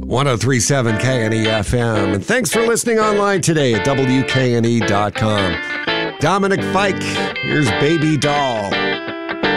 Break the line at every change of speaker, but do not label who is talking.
1037 KNE FM. And thanks for listening online today at WKNE.com. Dominic Fike, here's Baby Doll.